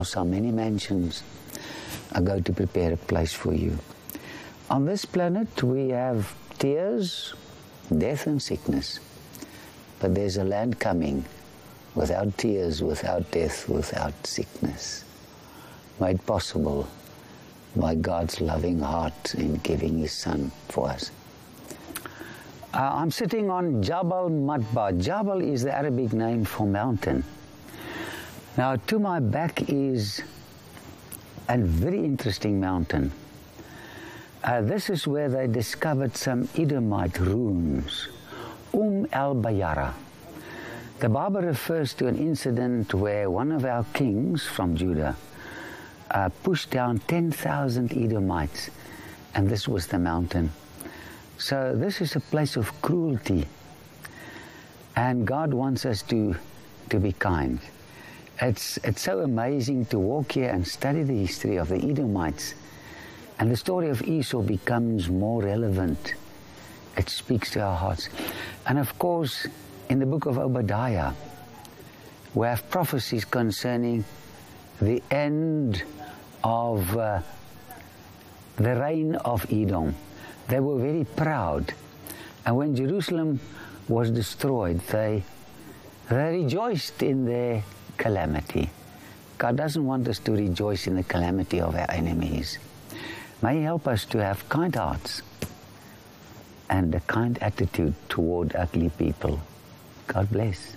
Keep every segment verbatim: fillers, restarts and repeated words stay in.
How many mansions I go to prepare a place for you. On this planet we have tears, death and sickness. But there's a land coming without tears, without death, without sickness. Made possible by God's loving heart in giving His Son for us. Uh, I'm sitting on Jabal Matba. Jabal is the Arabic name for mountain. Now, to my back is a very interesting mountain. Uh, this is where they discovered some Edomite runes, Umm al-Bayara. The Bible refers to an incident where one of our kings from Judah uh, pushed down ten thousand Edomites, and this was the mountain. So this is a place of cruelty, and God wants us to, to be kind. It's, it's so amazing to walk here and study the history of the Edomites, and the story of Esau becomes more relevant. It speaks to our hearts. And of course, in the book of Obadiah, we have prophecies concerning the end of uh, the reign of Edom. They were very proud. And when Jerusalem was destroyed, they, they rejoiced in their calamity. God doesn't want us to rejoice in the calamity of our enemies. May He help us to have kind hearts and a kind attitude toward ugly people. God bless.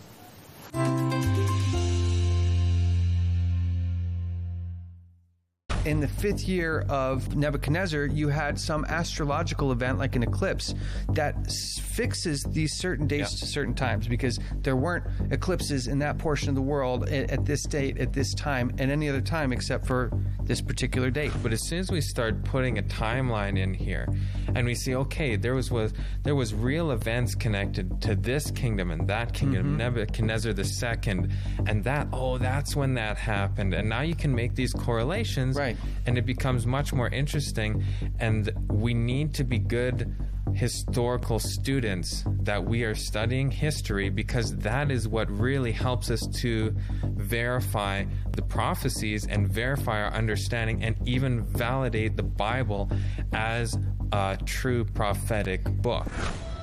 In the fifth year of Nebuchadnezzar, you had some astrological event like an eclipse that fixes these certain dates yeah. to certain times, because there weren't eclipses in that portion of the world at, at this date, at this time, at any other time except for this particular date. But as soon as we start putting a timeline in here and we see, okay, there was, was there was real events connected to this kingdom and that kingdom, mm-hmm. Nebuchadnezzar the second, and that, oh, that's when that happened. And now you can make these correlations. Right. And it becomes much more interesting, and we need to be good historical students that we are studying history, because that is what really helps us to verify the prophecies and verify our understanding and even validate the Bible as a true prophetic book.